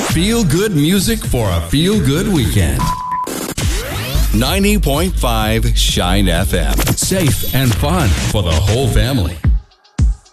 Feel-good music for a feel-good weekend. 90.5 Shine FM. Safe and fun for the whole family.